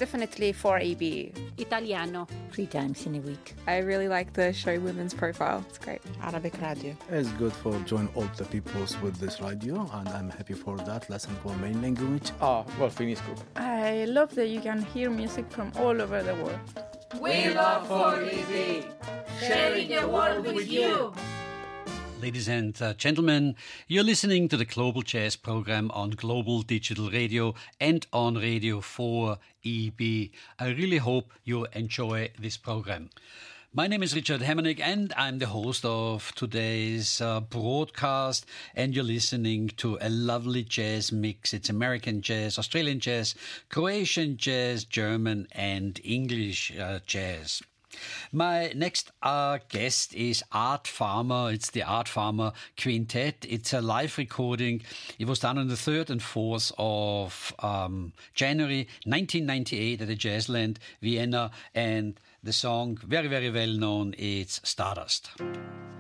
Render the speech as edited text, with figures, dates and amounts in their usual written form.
definitely 4EB. Italiano. 3 times in a week. I really like the show Women's Profile. It's great. Arabic radio. It's good for join all the peoples with this radio, and I'm happy for that. Lesson for main language. Well, finisco. I love that you can hear music from all over the world. We love 4EB, sharing the world with you. Ladies and gentlemen, you're listening to the Global Jazz program on Global Digital Radio and on Radio 4EB. I really hope you enjoy this program. My name is Richard Hemmernick and I'm the host of today's broadcast, and you're listening to a lovely jazz mix. It's American jazz, Australian jazz, Croatian jazz, German and English jazz. My next guest is Art Farmer. It's the Art Farmer Quintet. It's a live recording. It was done on the 3rd and 4th of January 1998 at the Jazzland, Vienna. And the song, very, very well known, it's Stardust.